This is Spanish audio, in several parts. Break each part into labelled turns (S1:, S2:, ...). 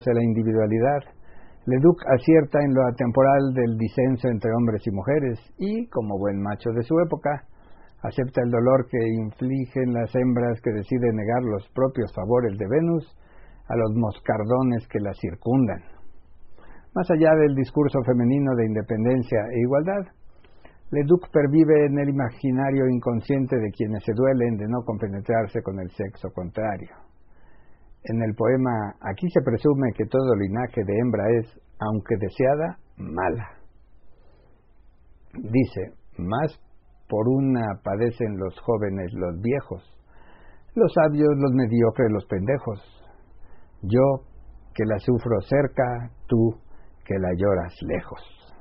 S1: de la individualidad, Leduc acierta en lo atemporal del disenso entre hombres y mujeres y, como buen macho de su época, acepta el dolor que infligen las hembras que deciden negar los propios favores de Venus a los moscardones que la circundan. Más allá del discurso femenino de independencia e igualdad, Leduc pervive en el imaginario inconsciente de quienes se duelen de no compenetrarse con el sexo contrario. En el poema, aquí se presume que todo linaje de hembra es, aunque deseada, mala. Dice, más por una padecen los jóvenes, los viejos, los sabios, los mediocres, los pendejos. Yo, que la sufro cerca, tú, que la lloras lejos.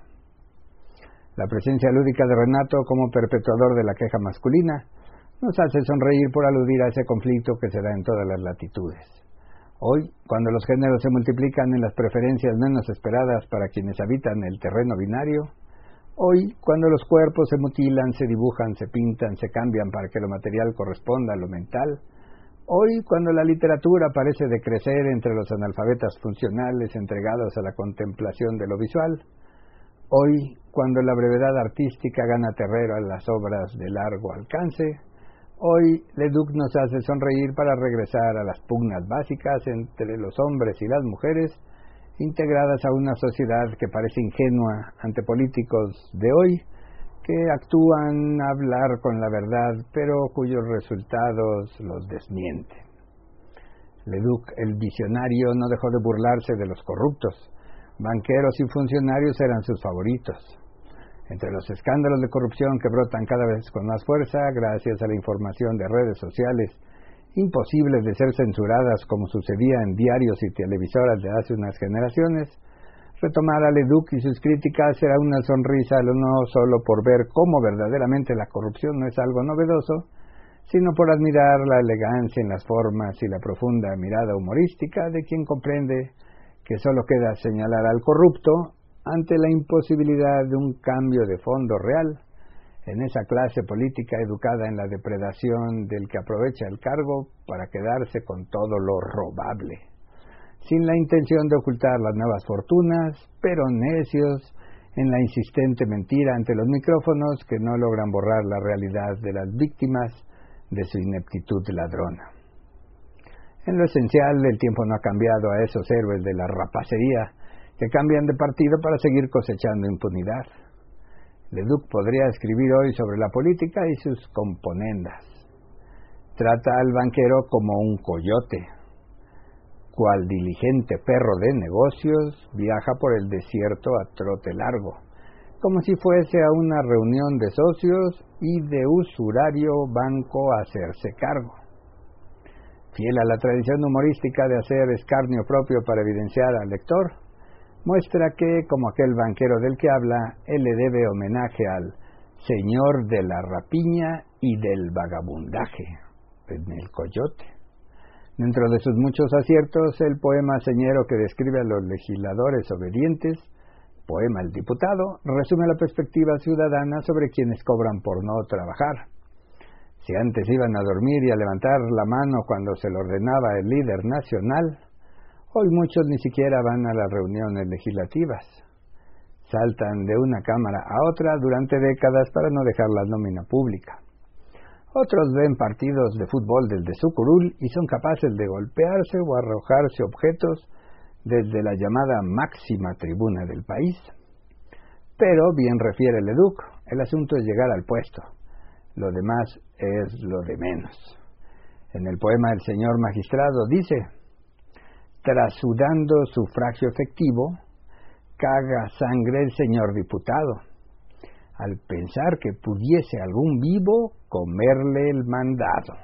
S1: La presencia lúdica de Renato como perpetuador de la queja masculina nos hace sonreír por aludir a ese conflicto que se da en todas las latitudes. Hoy, cuando los géneros se multiplican en las preferencias menos esperadas para quienes habitan el terreno binario, hoy, cuando los cuerpos se mutilan, se dibujan, se pintan, se cambian para que lo material corresponda a lo mental, hoy, cuando la literatura parece decrecer entre los analfabetas funcionales entregados a la contemplación de lo visual, hoy, cuando la brevedad artística gana terreno a las obras de largo alcance, hoy Leduc nos hace sonreír para regresar a las pugnas básicas entre los hombres y las mujeres, integradas a una sociedad que parece ingenua ante políticos de hoy, que actúan a hablar con la verdad, pero cuyos resultados los desmienten. Leduc, el visionario, no dejó de burlarse de los corruptos. Banqueros y funcionarios eran sus favoritos. Entre los escándalos de corrupción que brotan cada vez con más fuerza gracias a la información de redes sociales, imposibles de ser censuradas como sucedía en diarios y televisoras de hace unas generaciones, retomar a Leduc y sus críticas será una sonrisa no solo por ver cómo verdaderamente la corrupción no es algo novedoso, sino por admirar la elegancia en las formas y la profunda mirada humorística de quien comprende que solo queda señalar al corrupto ante la imposibilidad de un cambio de fondo real en esa clase política educada en la depredación del que aprovecha el cargo para quedarse con todo lo robable, sin la intención de ocultar las nuevas fortunas, pero necios en la insistente mentira ante los micrófonos que no logran borrar la realidad de las víctimas de su ineptitud ladrona. En lo esencial, el tiempo no ha cambiado a esos héroes de la rapacería que cambian de partido para seguir cosechando impunidad. Leduc podría escribir hoy sobre la política y sus componendas. Trata al banquero como un coyote. Cual diligente perro de negocios, viaja por el desierto a trote largo, como si fuese a una reunión de socios y de usurario banco a hacerse cargo. Fiel a la tradición humorística de hacer escarnio propio para evidenciar al lector, muestra que, como aquel banquero del que habla, él le debe homenaje al señor de la rapiña y del vagabundaje, en el coyote. Dentro de sus muchos aciertos, el poema señero que describe a los legisladores obedientes, poema El Diputado, resume la perspectiva ciudadana sobre quienes cobran por no trabajar. Si antes iban a dormir y a levantar la mano cuando se lo ordenaba el líder nacional, hoy muchos ni siquiera van a las reuniones legislativas. Saltan de una cámara a otra durante décadas para no dejar la nómina pública. Otros ven partidos de fútbol desde su curul y son capaces de golpearse o arrojarse objetos desde la llamada máxima tribuna del país. Pero, bien refiere Leduc, el asunto es llegar al puesto. Lo demás es lo de menos. En el poema El señor magistrado dice: trasudando sufragio efectivo, caga sangre el señor diputado, al pensar que pudiese algún vivo comerle el mandado.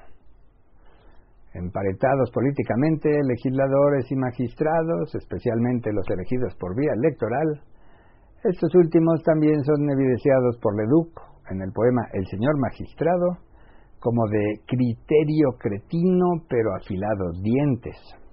S1: Emparentados políticamente, legisladores y magistrados, especialmente los elegidos por vía electoral, estos últimos también son evidenciados por Leduc en el poema El señor magistrado como de criterio cretino pero afilados dientes.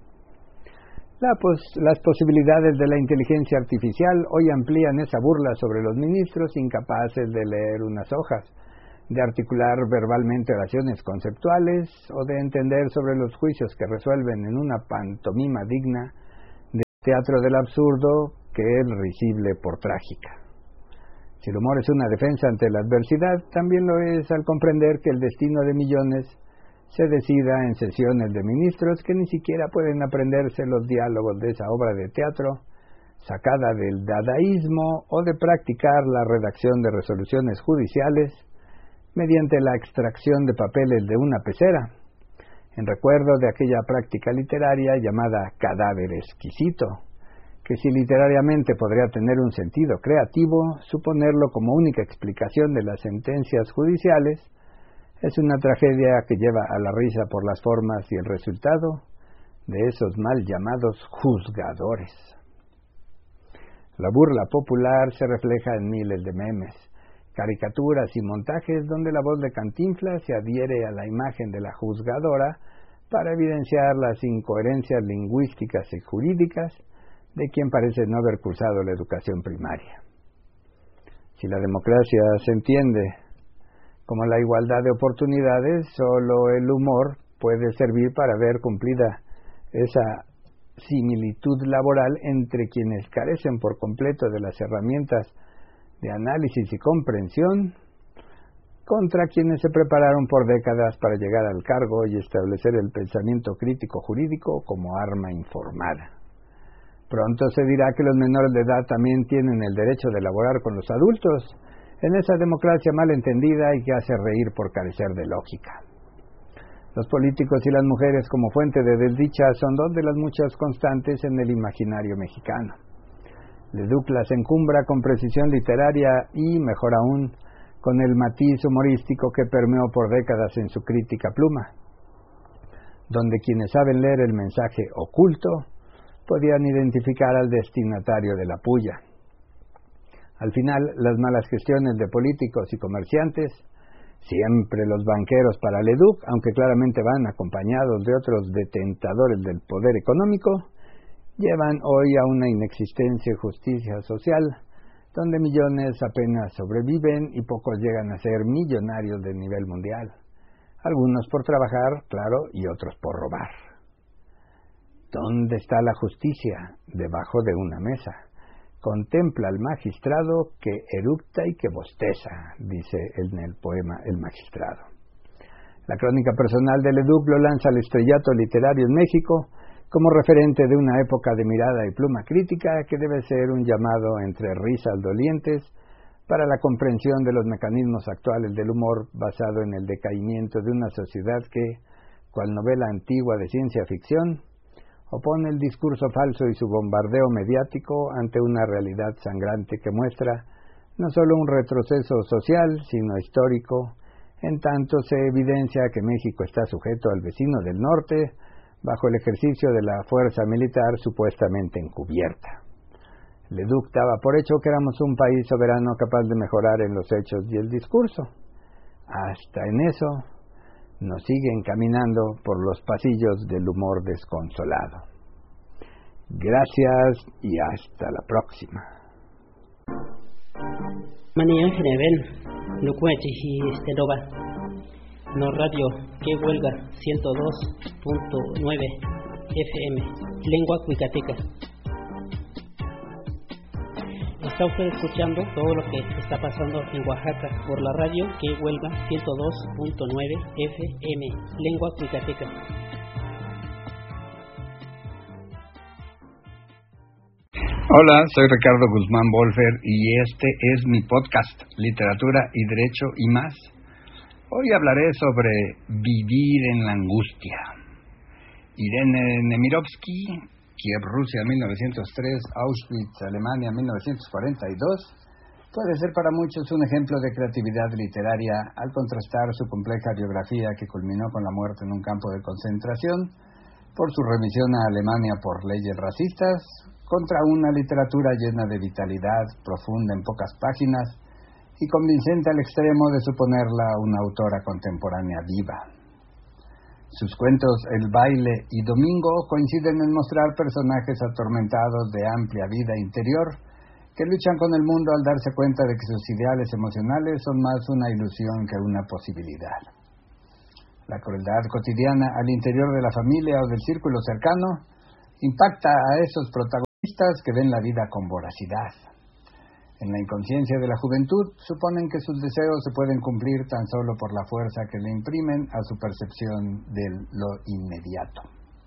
S1: Las posibilidades de la inteligencia artificial hoy amplían esa burla sobre los ministros incapaces de leer unas hojas, de articular verbalmente oraciones conceptuales o de entender sobre los juicios que resuelven en una pantomima digna teatro del absurdo que el risible por trágica. Si el humor es una defensa ante la adversidad, también lo es al comprender que el destino de millones se decida en sesiones de ministros que ni siquiera pueden aprenderse los diálogos de esa obra de teatro sacada del dadaísmo o de practicar la redacción de resoluciones judiciales mediante la extracción de papeles de una pecera, en recuerdo de aquella práctica literaria llamada cadáver exquisito, que si literariamente podría tener un sentido creativo, suponerlo como única explicación de las sentencias judiciales es una tragedia que lleva a la risa por las formas y el resultado de esos mal llamados juzgadores. La burla popular se refleja en miles de memes, caricaturas y montajes donde la voz de Cantinflas se adhiere a la imagen de la juzgadora para evidenciar las incoherencias lingüísticas y jurídicas de quien parece no haber cursado la educación primaria. Si la democracia se entiende como la igualdad de oportunidades, solo el humor puede servir para ver cumplida esa similitud laboral entre quienes carecen por completo de las herramientas de análisis y comprensión contra quienes se prepararon por décadas para llegar al cargo y establecer el pensamiento crítico jurídico como arma informada. Pronto se dirá que los menores de edad también tienen el derecho de elaborar con los adultos en esa democracia mal entendida y que hace reír por carecer de lógica. Los políticos y las mujeres como fuente de desdicha son dos de las muchas constantes en el imaginario mexicano. Leduc las encumbra con precisión literaria y, mejor aún, con el matiz humorístico que permeó por décadas en su crítica pluma, donde quienes saben leer el mensaje oculto podían identificar al destinatario de la puya. Al final, las malas gestiones de políticos y comerciantes, siempre los banqueros para Leduc, aunque claramente van acompañados de otros detentadores del poder económico, llevan hoy a una inexistencia y justicia social, donde millones apenas sobreviven y pocos llegan a ser millonarios de nivel mundial. Algunos por trabajar, claro, y otros por robar. ¿Dónde está la justicia? Debajo de una mesa. Contempla al magistrado que eructa y que bosteza, dice en el poema El Magistrado. La crónica personal de Leduc lo lanza al estrellato literario en México como referente de una época de mirada y pluma crítica que debe ser un llamado entre risas dolientes para la comprensión de los mecanismos actuales del humor basado en el decaimiento de una sociedad que, cual novela antigua de ciencia ficción, opone el discurso falso y su bombardeo mediático ante una realidad sangrante que muestra no solo un retroceso social, sino histórico, en tanto se evidencia que México está sujeto al vecino del norte bajo el ejercicio de la fuerza militar supuestamente encubierta. Leduc daba por hecho que éramos un país soberano capaz de mejorar en los hechos y el discurso. Hasta en eso nos siguen caminando por los pasillos del humor desconsolado. Gracias y hasta la próxima.
S2: Mañana Genevel, no cuente y Estenova. No radio, que huelga 102.9 FM, lengua cuicateca. Está usted escuchando todo lo que está pasando en Oaxaca por la radio que huelga 102.9 FM, lengua cuicateca.
S1: Hola, soy Ricardo Guzmán Bolfer y este es mi podcast, Literatura y Derecho y más. Hoy hablaré sobre vivir en la angustia. Irene Nemirovsky, Kiev, Rusia, 1903, Auschwitz, Alemania, 1942, puede ser para muchos un ejemplo de creatividad literaria al contrastar su compleja biografía que culminó con la muerte en un campo de concentración por su remisión a Alemania por leyes racistas, contra una literatura llena de vitalidad, profunda en pocas páginas y convincente al extremo de suponerla una autora contemporánea viva. Sus cuentos El baile y Domingo coinciden en mostrar personajes atormentados de amplia vida interior que luchan con el mundo al darse cuenta de que sus ideales emocionales son más una ilusión que una posibilidad. La crueldad cotidiana al interior de la familia o del círculo cercano impacta a esos protagonistas que ven la vida con voracidad. En la inconsciencia de la juventud suponen que sus deseos se pueden cumplir tan solo por la fuerza que le imprimen a su percepción de lo inmediato.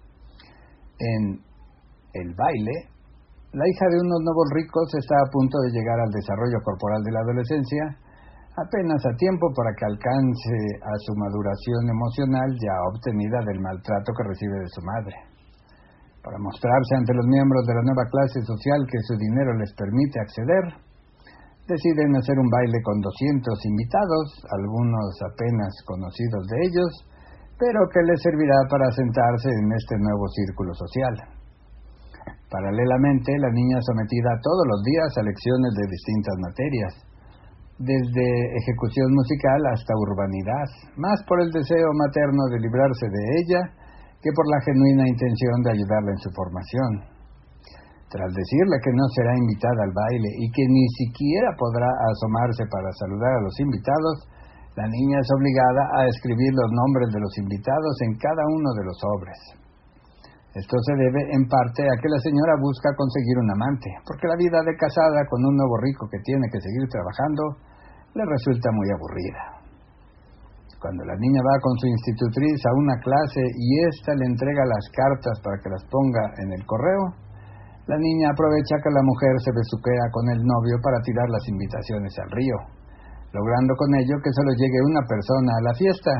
S1: En el baile, la hija de unos nuevos ricos está a punto de llegar al desarrollo corporal de la adolescencia, apenas a tiempo para que alcance a su maduración emocional ya obtenida del maltrato que recibe de su madre. Para mostrarse ante los miembros de la nueva clase social que su dinero les permite acceder, deciden hacer un baile con 200 invitados, algunos apenas conocidos de ellos, pero que les servirá para sentarse en este nuevo círculo social. Paralelamente, la niña es sometida todos los días a lecciones de distintas materias, desde ejecución musical hasta urbanidad, más por el deseo materno de librarse de ella que por la genuina intención de ayudarla en su formación. Tras decirle que no será invitada al baile y que ni siquiera podrá asomarse para saludar a los invitados, la niña es obligada a escribir los nombres de los invitados en cada uno de los sobres. Esto se debe en parte a que la señora busca conseguir un amante, porque la vida de casada con un nuevo rico que tiene que seguir trabajando le resulta muy aburrida. Cuando la niña va con su institutriz a una clase y ésta le entrega las cartas para que las ponga en el correo, la niña aprovecha que la mujer se besuquea con el novio para tirar las invitaciones al río, logrando con ello que solo llegue una persona a la fiesta,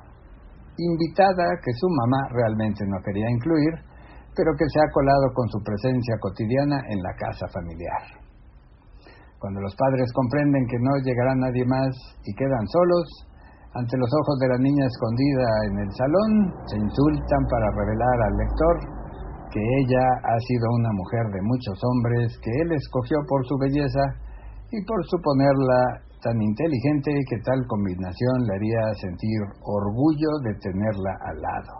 S1: invitada que su mamá realmente no quería incluir, pero que se ha colado con su presencia cotidiana en la casa familiar. Cuando los padres comprenden que no llegará nadie más y quedan solos, ante los ojos de la niña escondida en el salón, se insultan para revelar al lector que ella ha sido una mujer de muchos hombres, que él escogió por su belleza y por suponerla tan inteligente que tal combinación le haría sentir orgullo de tenerla al lado.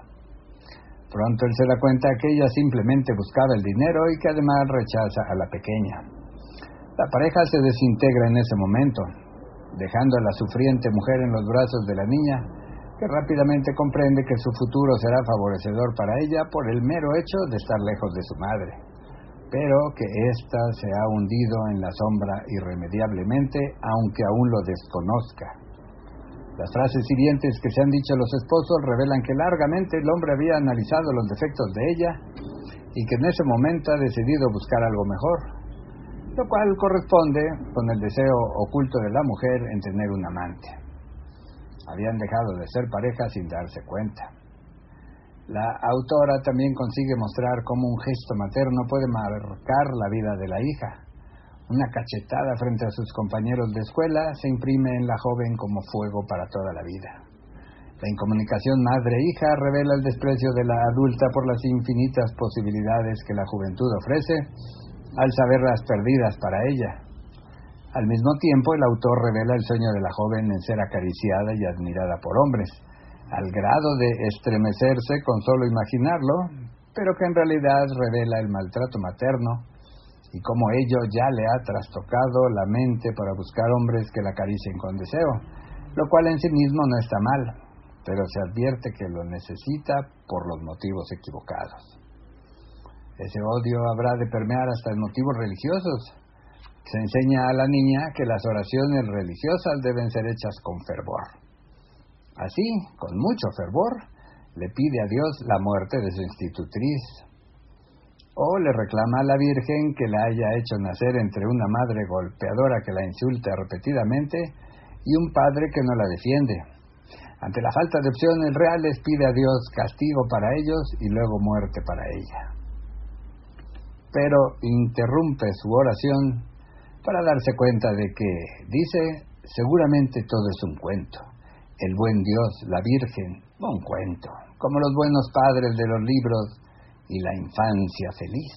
S1: Pronto él se da cuenta que ella simplemente buscaba el dinero y que además rechaza a la pequeña. La pareja se desintegra en ese momento, dejando a la sufriente mujer en los brazos de la niña, que rápidamente comprende que su futuro será favorecedor para ella por el mero hecho de estar lejos de su madre, pero que ésta se ha hundido en la sombra irremediablemente, aunque aún lo desconozca. Las frases hirientes que se han dicho los esposos revelan que largamente el hombre había analizado los defectos de ella y que en ese momento ha decidido buscar algo mejor, lo cual corresponde con el deseo oculto de la mujer en tener un amante. Habían dejado de ser pareja sin darse cuenta. La autora también consigue mostrar cómo un gesto materno puede marcar la vida de la hija. Una cachetada frente a sus compañeros de escuela se imprime en la joven como fuego para toda la vida. La incomunicación madre-hija revela el desprecio de la adulta por las infinitas posibilidades que la juventud ofrece, al saberlas perdidas para ella. Al mismo tiempo, el autor revela el sueño de la joven en ser acariciada y admirada por hombres, al grado de estremecerse con solo imaginarlo, pero que en realidad revela el maltrato materno y cómo ello ya le ha trastocado la mente para buscar hombres que la acaricien con deseo, lo cual en sí mismo no está mal, pero se advierte que lo necesita por los motivos equivocados. Ese odio habrá de permear hasta en motivos religiosos. Se enseña a la niña que las oraciones religiosas deben ser hechas con fervor. Así, con mucho fervor, le pide a Dios la muerte de su institutriz. O le reclama a la Virgen que la haya hecho nacer entre una madre golpeadora que la insulta repetidamente y un padre que no la defiende. Ante la falta de opciones reales, pide a Dios castigo para ellos y luego muerte para ella. Pero interrumpe su oración para darse cuenta de que, dice, seguramente todo es un cuento. El buen Dios, la Virgen, un cuento, como los buenos padres de los libros y la infancia feliz.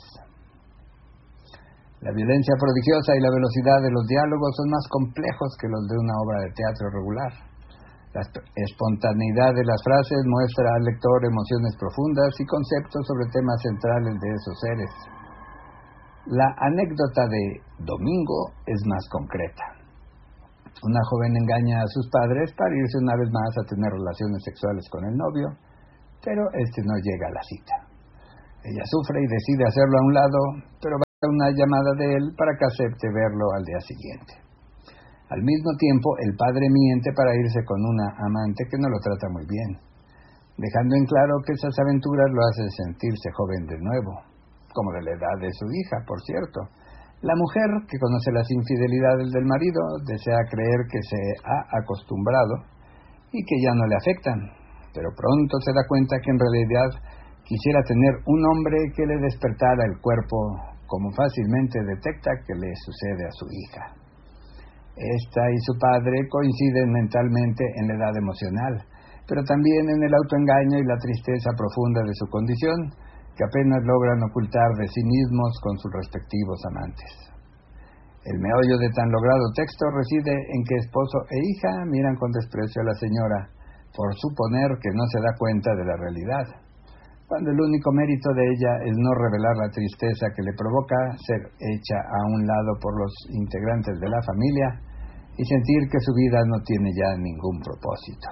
S1: La violencia prodigiosa y la velocidad de los diálogos son más complejos que los de una obra de teatro regular. La espontaneidad de las frases muestra al lector emociones profundas y conceptos sobre temas centrales de esos seres. La anécdota de Domingo es más concreta. Una joven engaña a sus padres para irse una vez más a tener relaciones sexuales con el novio, pero este no llega a la cita. Ella sufre y decide hacerlo a un lado, pero una llamada de él para que acepte verlo al día siguiente. Al mismo tiempo, el padre miente para irse con una amante que no lo trata muy bien, dejando en claro que esas aventuras lo hacen sentirse joven de nuevo, como de la edad de su hija, por cierto. La mujer, que conoce las infidelidades del marido, desea creer que se ha acostumbrado y que ya no le afectan, pero pronto se da cuenta que en realidad quisiera tener un hombre que le despertara el cuerpo, como fácilmente detecta que le sucede a su hija. Esta y su padre coinciden mentalmente en la edad emocional, pero también en el autoengaño y la tristeza profunda de su condición, que apenas logran ocultar de sí mismos con sus respectivos amantes. El meollo de tan logrado texto reside en que esposo e hija miran con desprecio a la señora por suponer que no se da cuenta de la realidad, cuando el único mérito de ella es no revelar la tristeza que le provoca ser hecha a un lado por los integrantes de la familia y sentir que su vida no tiene ya ningún propósito.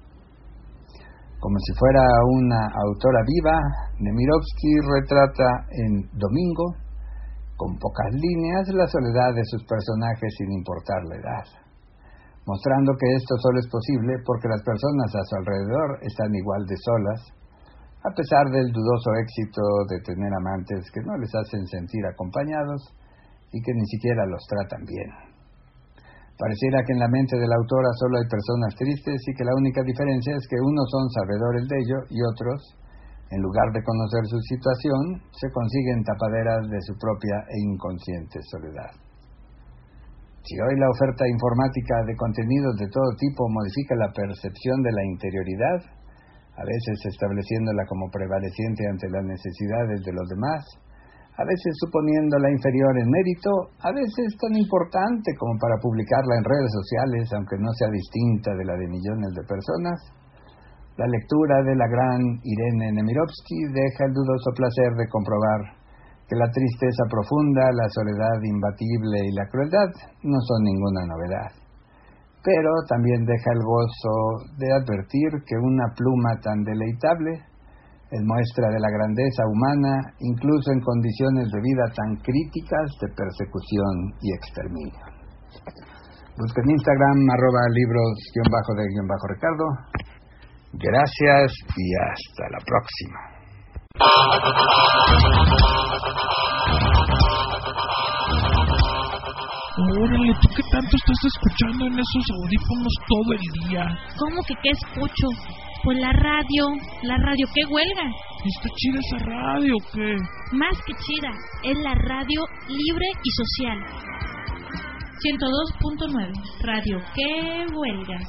S1: Como si fuera una autora viva, Nemirovsky retrata en Domingo, con pocas líneas, la soledad de sus personajes sin importar la edad, mostrando que esto solo es posible porque las personas a su alrededor están igual de solas, a pesar del dudoso éxito de tener amantes que no les hacen sentir acompañados y que ni siquiera los tratan bien. Pareciera que en la mente de la autora solo hay personas tristes y que la única diferencia es que unos son sabedores de ello y otros, en lugar de conocer su situación, se consiguen tapaderas de su propia e inconsciente soledad. Si hoy la oferta informática de contenidos de todo tipo modifica la percepción de la interioridad, a veces estableciéndola como prevaleciente ante las necesidades de los demás, a veces suponiéndola inferior en mérito, a veces tan importante como para publicarla en redes sociales, aunque no sea distinta de la de millones de personas, la lectura de la gran Irene Nemirovsky deja el dudoso placer de comprobar que la tristeza profunda, la soledad imbatible y la crueldad no son ninguna novedad. Pero también deja el gozo de advertir que una pluma tan deleitable es muestra de la grandeza humana, incluso en condiciones de vida tan críticas de persecución y exterminio. Busca en Instagram @libros_de_Ricardo. Gracias y hasta la próxima.
S3: Órale, ¿tú qué tanto estás escuchando en esos audífonos todo el día?
S4: ¿Cómo que qué escucho? Pues la radio, ¿qué huelga?
S3: ¿Está chida esa radio o qué?
S4: Más que chida, es la radio libre y social. 102.9, radio, ¿qué huelga?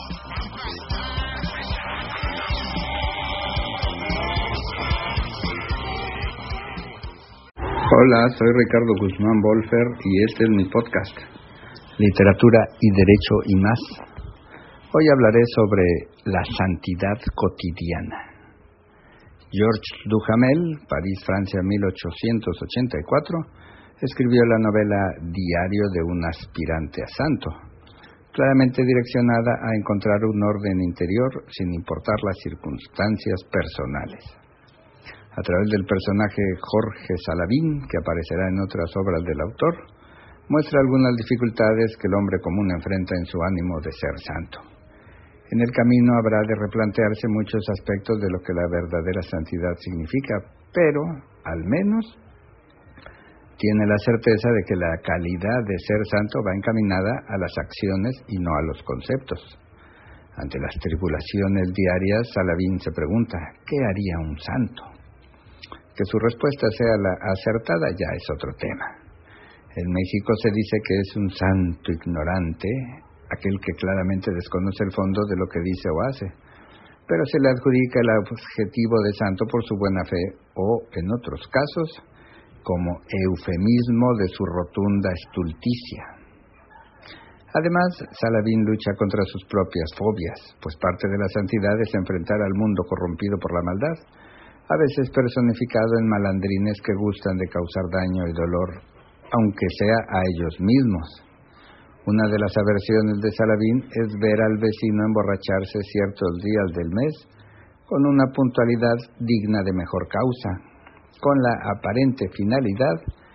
S1: Hola, soy Ricardo Guzmán Bolfer y este es mi podcast, Literatura y Derecho y más. Hoy hablaré sobre la santidad cotidiana. Georges Duhamel, París, Francia, 1884, escribió la novela Diario de un aspirante a santo, claramente direccionada a encontrar un orden interior sin importar las circunstancias personales. A través del personaje Jorge Salavín, que aparecerá en otras obras del autor, muestra algunas dificultades que el hombre común enfrenta en su ánimo de ser santo. En el camino habrá de replantearse muchos aspectos de lo que la verdadera santidad significa, pero, al menos, tiene la certeza de que la calidad de ser santo va encaminada a las acciones y no a los conceptos. Ante las tribulaciones diarias, Salavín se pregunta, ¿qué haría un santo? Que su respuesta sea la acertada ya es otro tema. En México se dice que es un santo ignorante, aquel que claramente desconoce el fondo de lo que dice o hace, pero se le adjudica el adjetivo de santo por su buena fe o, en otros casos, como eufemismo de su rotunda estulticia. Además, Salavín lucha contra sus propias fobias, pues parte de la santidad es enfrentar al mundo corrompido por la maldad, a veces personificado en malandrines que gustan de causar daño y dolor, aunque sea a ellos mismos. Una de las aversiones de Salavín es ver al vecino emborracharse ciertos días del mes con una puntualidad digna de mejor causa, con la aparente finalidad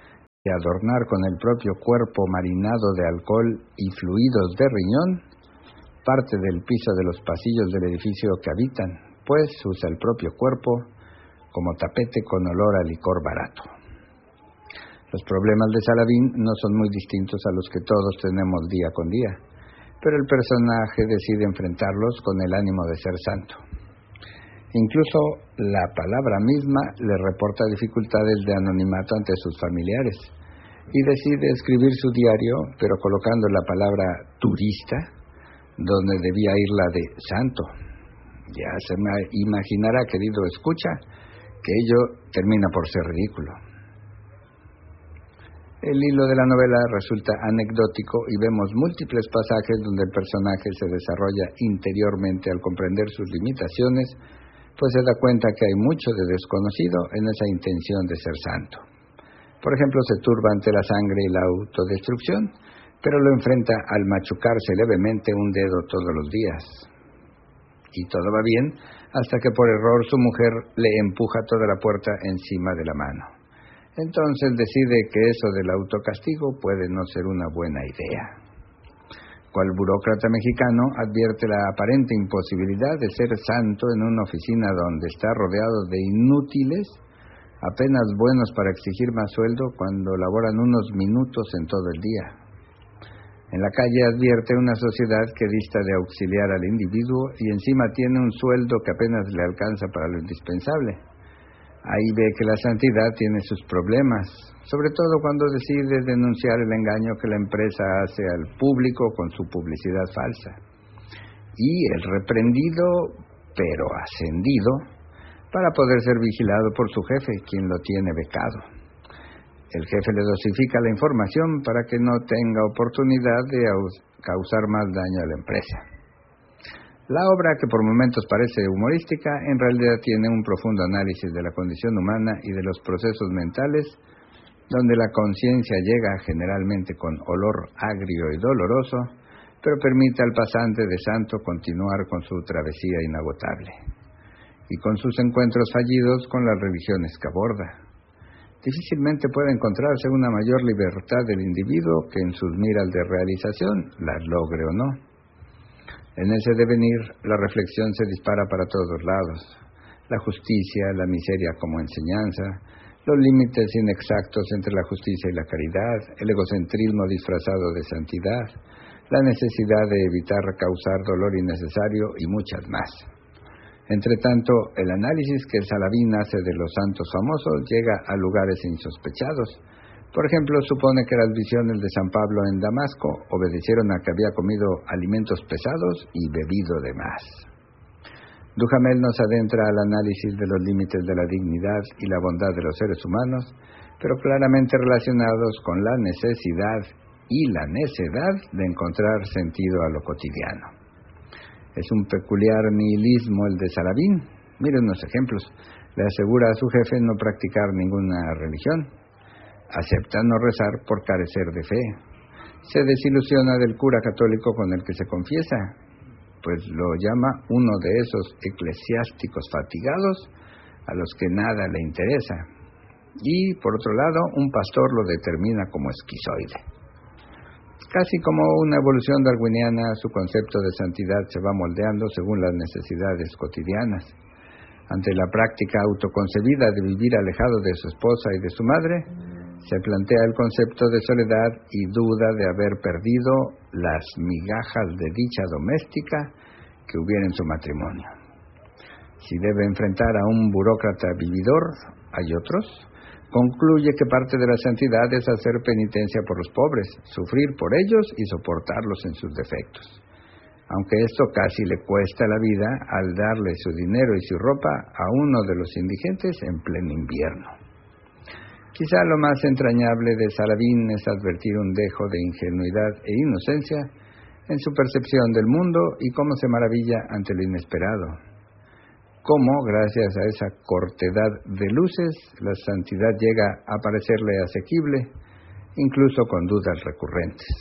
S1: que adornar con el propio cuerpo marinado de alcohol y fluidos de riñón parte del piso de los pasillos del edificio que habitan, pues usa el propio cuerpo como tapete con olor a licor barato. Los problemas de Saladín no son muy distintos a los que todos tenemos día con día, pero el personaje decide enfrentarlos con el ánimo de ser santo. Incluso la palabra misma le reporta dificultades de anonimato ante sus familiares y decide escribir su diario, pero colocando la palabra turista, donde debía ir la de santo. Ya se me imaginará, querido escucha, que ello termina por ser ridículo. El hilo de la novela resulta anecdótico y vemos múltiples pasajes donde el personaje se desarrolla interiormente al comprender sus limitaciones, pues se da cuenta que hay mucho de desconocido en esa intención de ser santo. Por ejemplo, se turba ante la sangre y la autodestrucción, pero lo enfrenta al machucarse levemente un dedo todos los días. Y todo va bien hasta que por error su mujer le empuja toda la puerta encima de la mano. Entonces decide que eso del autocastigo puede no ser una buena idea. Cual burócrata mexicano advierte la aparente imposibilidad de ser santo en una oficina donde está rodeado de inútiles, apenas buenos para exigir más sueldo cuando laboran unos minutos en todo el día. En la calle advierte una sociedad que dista de auxiliar al individuo y encima tiene un sueldo que apenas le alcanza para lo indispensable. Ahí ve que la santidad tiene sus problemas, sobre todo cuando decide denunciar el engaño que la empresa hace al público con su publicidad falsa. Y el reprendido, pero ascendido, para poder ser vigilado por su jefe, quien lo tiene becado. El jefe le dosifica la información para que no tenga oportunidad de causar más daño a la empresa. La obra, que por momentos parece humorística, en realidad tiene un profundo análisis de la condición humana y de los procesos mentales, donde la conciencia llega generalmente con olor agrio y doloroso, pero permite al pasante de santo continuar con su travesía inagotable, y con sus encuentros fallidos con las religiones que aborda. Difícilmente puede encontrarse una mayor libertad del individuo que en sus miras de realización, las logre o no. En ese devenir, la reflexión se dispara para todos lados. La justicia, la miseria como enseñanza, los límites inexactos entre la justicia y la caridad, el egocentrismo disfrazado de santidad, la necesidad de evitar causar dolor innecesario y muchas más. Entre tanto, el análisis que Saladín hace de los santos famosos llega a lugares insospechados. Por ejemplo, supone que las visiones de San Pablo en Damasco obedecieron a que había comido alimentos pesados y bebido de más. Duhamel nos adentra al análisis de los límites de la dignidad y la bondad de los seres humanos, pero claramente relacionados con la necesidad y la necedad de encontrar sentido a lo cotidiano. Es un peculiar nihilismo el de Saladín. Mire unos ejemplos. Le asegura a su jefe no practicar ninguna religión. Acepta no rezar por carecer de fe. Se desilusiona del cura católico con el que se confiesa, pues lo llama uno de esos eclesiásticos fatigados a los que nada le interesa. Y, por otro lado, un pastor lo determina como esquizoide. Casi como una evolución darwiniana, su concepto de santidad se va moldeando según las necesidades cotidianas. Ante la práctica autoconcebida de vivir alejado de su esposa y de su madre, se plantea el concepto de soledad y duda de haber perdido las migajas de dicha doméstica que hubiera en su matrimonio. Si debe enfrentar a un burócrata vividor, hay otros, concluye que parte de la santidad es hacer penitencia por los pobres, sufrir por ellos y soportarlos en sus defectos. Aunque esto casi le cuesta la vida al darle su dinero y su ropa a uno de los indigentes en pleno invierno. Quizá lo más entrañable de Saladín es advertir un dejo de ingenuidad e inocencia en su percepción del mundo y cómo se maravilla ante lo inesperado. Cómo, gracias a esa cortedad de luces, la santidad llega a parecerle asequible, incluso con dudas recurrentes.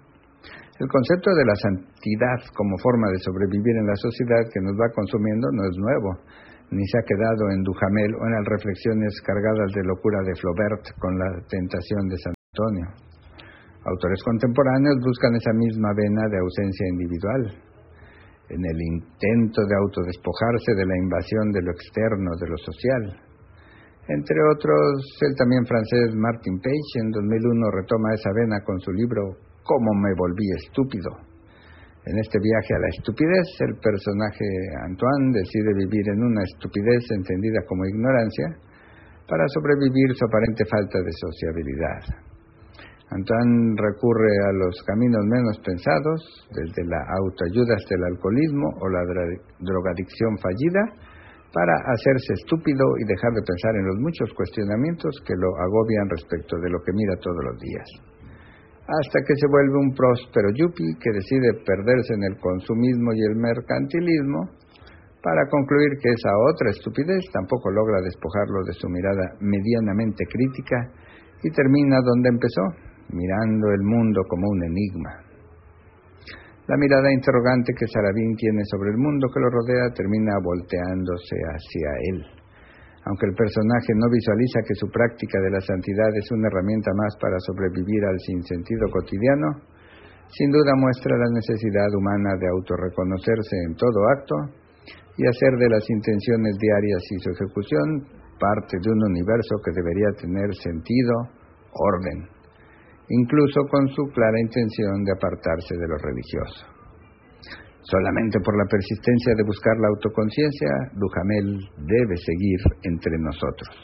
S1: El concepto de la santidad como forma de sobrevivir en la sociedad que nos va consumiendo no es nuevo, ni se ha quedado en Duhamel o en las reflexiones cargadas de locura de Flaubert con la tentación de San Antonio. Autores contemporáneos buscan esa misma vena de ausencia individual, en el intento de autodespojarse de la invasión de lo externo, de lo social. Entre otros, el también francés Martin Page en 2001 retoma esa vena con su libro «Cómo me volví estúpido». En este viaje a la estupidez, el personaje Antoine decide vivir en una estupidez entendida como ignorancia para sobrevivir su aparente falta de sociabilidad. Antoine recurre a los caminos menos pensados, desde la autoayuda hasta el alcoholismo o la drogadicción fallida, para hacerse estúpido y dejar de pensar en los muchos cuestionamientos que lo agobian respecto de lo que mira todos los días. Hasta que se vuelve un próspero yuppie que decide perderse en el consumismo y el mercantilismo, para concluir que esa otra estupidez tampoco logra despojarlo de su mirada medianamente crítica y termina donde empezó, mirando el mundo como un enigma. La mirada interrogante que Sarabín tiene sobre el mundo que lo rodea termina volteándose hacia él. Aunque el personaje no visualiza que su práctica de la santidad es una herramienta más para sobrevivir al sinsentido cotidiano, sin duda muestra la necesidad humana de autorreconocerse en todo acto y hacer de las intenciones diarias y su ejecución parte de un universo que debería tener sentido, orden, incluso con su clara intención de apartarse de lo religioso. Solamente por la persistencia de buscar la autoconciencia, Duhamel debe seguir entre nosotros.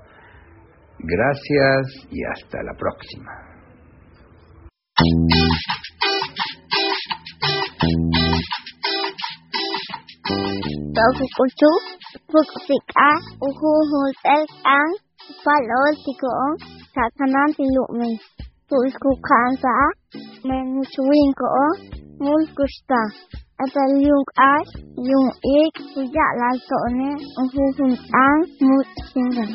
S1: Gracias y hasta la próxima.
S5: Apel yung ik tidak lasokne ang mut singa.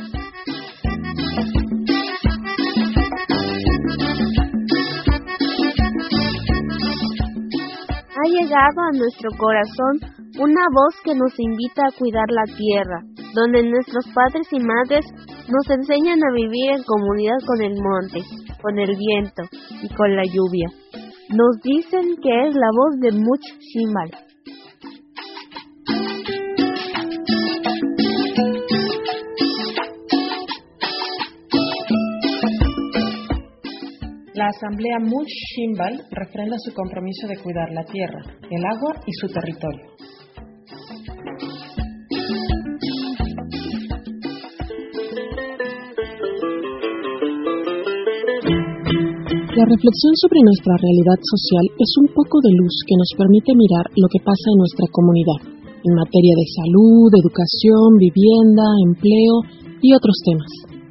S6: Ha llegado a nuestro corazón una voz que nos invita a cuidar la tierra, donde nuestros padres y madres nos enseñan a vivir en comunidad con el monte, con el viento y con la lluvia. Nos dicen que es la voz de Much Shimbal.
S7: La asamblea Much Shimbal refrenda su compromiso de cuidar la tierra, el agua y su territorio.
S8: La reflexión sobre nuestra realidad social es un poco de luz que nos permite mirar lo que pasa en nuestra comunidad, en materia de salud, educación, vivienda, empleo y otros temas.